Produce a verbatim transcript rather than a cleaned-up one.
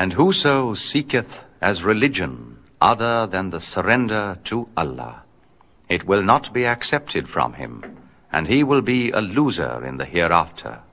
And whoso seeketh as religion other than the surrender to Allah, it will not be accepted from him, and he will be a loser in the hereafter.